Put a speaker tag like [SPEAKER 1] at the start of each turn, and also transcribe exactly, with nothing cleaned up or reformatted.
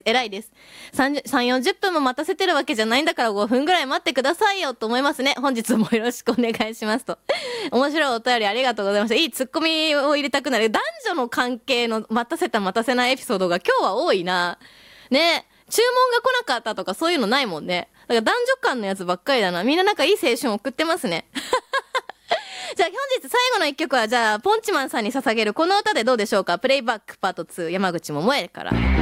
[SPEAKER 1] 偉いです。さんじゅう、さんじゅう、よんじゅっぷんも待たせてるわけじゃないんだからごふんぐらい待ってくださいよと思いますね。本日もよろしくお願いしますと。面白いお便りありがとうございました。いいツッコミを入れたくなる。男女の関係の待たせた待たせないエピソードが今日は多いな。ね。注文が来なかったとかそういうのないもんね。だから男女間のやつばっかりだな。みんななんかいい青春送ってますね。じゃあ本日最後の一曲はじゃあポンチマンさんに捧げるこの歌でどうでしょうか。プレイバックパートツー山口百恵から。